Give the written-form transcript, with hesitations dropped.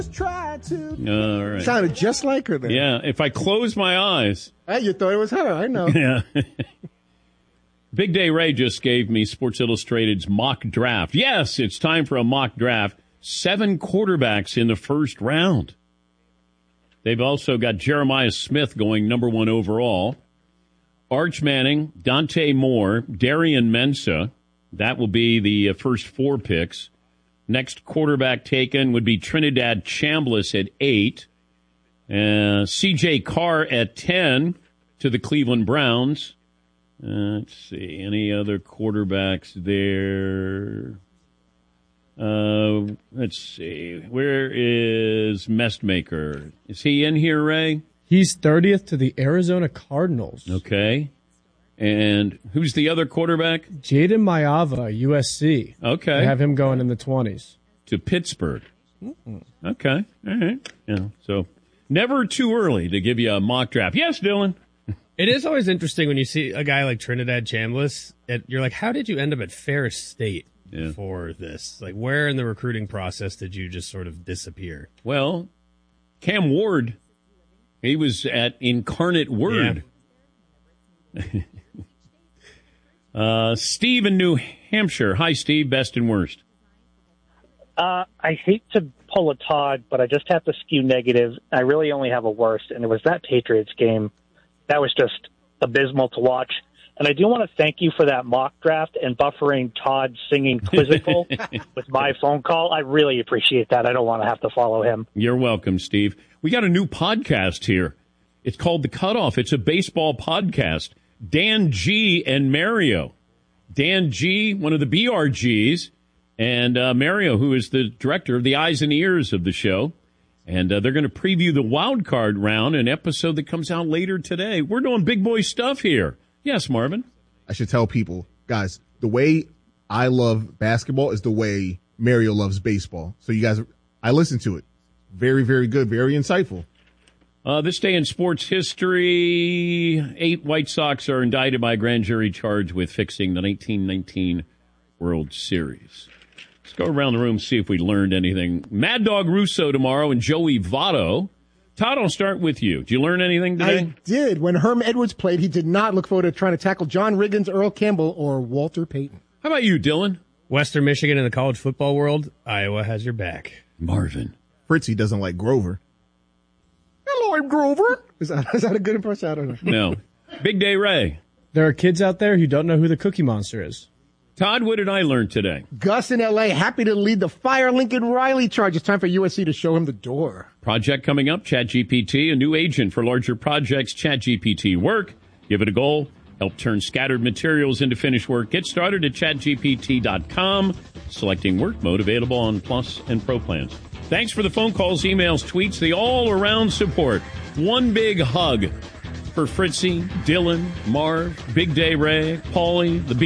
Try to. All right. Sounded just like her there. Yeah, if I close my eyes. You thought it was her, I know. Yeah. Big Day Ray just gave me Sports Illustrated's mock draft. Yes, it's time for a mock draft. 7 quarterbacks in the first round. They've also got Jeremiah Smith going number 1 overall. Arch Manning, Dante Moore, Darian Mensah. That will be the first 4 picks. Next quarterback taken would be Trinidad Chambliss at 8. C.J. Carr at 10 to the Cleveland Browns. Let's see. Any other quarterbacks there? Let's see. Where is Mestmaker? Is he in here, Ray? He's 30th to the Arizona Cardinals. Okay. And who's the other quarterback? Jaden Mayava, USC. Okay. They have him going in the 20s. To Pittsburgh. Okay. All right. Yeah. So never too early to give you a mock draft. Yes, Dylan. It is always interesting when you see a guy like Trinidad Chambliss. You're like, how did you end up at Ferris State for this? Like, where in the recruiting process did you just sort of disappear? Well, Cam Ward, he was at Incarnate Word. Yeah. Steve in New Hampshire. Hi, Steve. Best and worst. I hate to pull a Todd, but I just have to skew negative. I really only have a worst, and it was that Patriots game. That was just abysmal to watch. And I do want to thank you for that mock draft and buffering Todd singing Quizzical with my phone call. I really appreciate that. I don't want to have to follow him. You're welcome, Steve. We got a new podcast here. It's called The Cutoff. It's a baseball podcast. Dan G. and Mario. Dan G., one of the BRGs, and Mario, who is the director of the eyes and ears of the show. And they're going to preview the wild card round, an episode that comes out later today. We're doing big boy stuff here. Yes, Marvin? I should tell people, guys, the way I love basketball is the way Mario loves baseball. So you guys, I listen to it. Very, very good. Very insightful. This day in sports history, 8 White Sox are indicted by a grand jury charged with fixing the 1919 World Series. Let's go around the room and see if we learned anything. Mad Dog Russo tomorrow and Joey Votto. Todd, I'll start with you. Did you learn anything today? I did. When Herm Edwards played, he did not look forward to trying to tackle John Riggins, Earl Campbell, or Walter Payton. How about you, Dylan? Western Michigan in the college football world, Iowa has your back. Marvin. Fritzy doesn't like Grover. Hello, I'm Grover. Is that a good impression? I don't know. No. Big Day Ray. There are kids out there who don't know who the Cookie Monster is. Todd, what did I learn today? Gus in L.A. happy to lead the Fire Lincoln Riley charge. It's time for USC to show him the door. Project coming up, ChatGPT, a new agent for larger projects, ChatGPT Work. Give it a goal. Help turn scattered materials into finished work. Get started at chatgpt.com. Selecting work mode available on Plus and Pro plans. Thanks for the phone calls, emails, tweets, the all-around support. One big hug for Fritzy, Dylan, Marv, Big Day Ray, Paulie, the